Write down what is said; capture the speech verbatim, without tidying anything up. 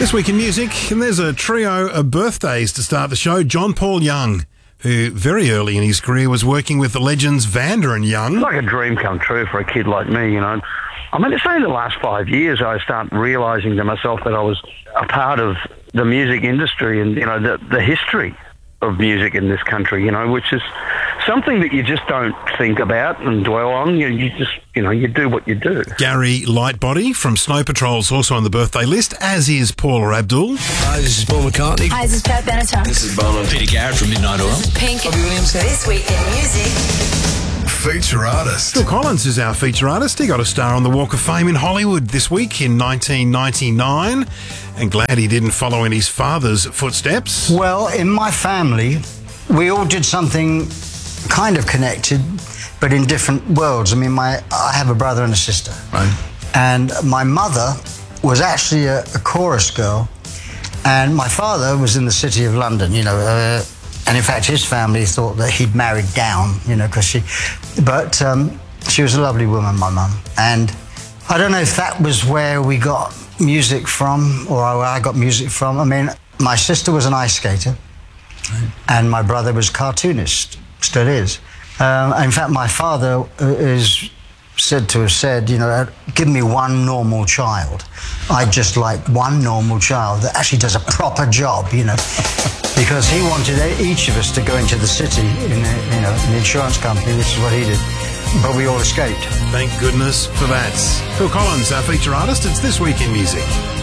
This week in music, and there's a trio of birthdays to start the show. John Paul Young, who very early in his career was working with the legends Vanda and Young. It's like a dream come true for a kid like me, you know. I mean, it's only the last five years I start realising to myself that I was a part of the music industry and, you know, the, the history of music in this country, you know, which is something that you just don't think about and dwell on. You, you just, you know, you do what you do. Gary Lightbody from Snow Patrol's also on the birthday list, as is Paula Abdul. Hi, this is Paul McCartney. Hi, this is Pat Benatar. This is Bono. Peter Garrett from Midnight Oil. This is Pink. Bobby Williams. This week in music. Feature artist. Phil Collins is our feature artist. He got a star on the Walk of Fame in Hollywood this week in nineteen ninety-nine, and glad he didn't follow in his father's footsteps. Well, in my family, we all did something kind of connected, but in different worlds. I mean, my I have a brother and a sister. Right. And my mother was actually a, a chorus girl, and my father was in the city of London, you know, uh, and in fact his family thought that he'd married down, you know, because she, but um, she was a lovely woman, my mum. And I don't know if that was where we got music from, or where I got music from. I mean, my sister was an ice skater, right, and my brother was a cartoonist, still is. Um, in fact, my father is said to have said, you know, give me one normal child. I'd just like one normal child that actually does a proper job, you know, because he wanted each of us to go into the city in a, you know, an insurance company, which is what he did. But we all escaped. Thank goodness for that. Phil Collins, our feature artist. It's This Week in Music.